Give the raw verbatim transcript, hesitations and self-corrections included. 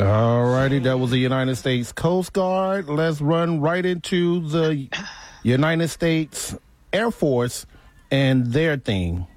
All righty, that was the United States Coast Guard. Let's run right into the United States Air Force and their thing.